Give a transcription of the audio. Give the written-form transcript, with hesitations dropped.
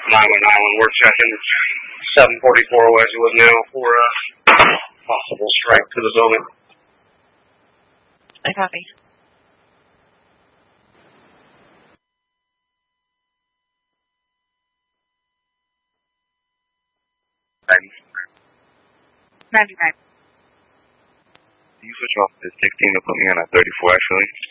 919, we're checking 744 Wedgewood now for a possible strike to the building. I copy. Ready? 99. Can you switch off to 16 to put me on at 34 actually?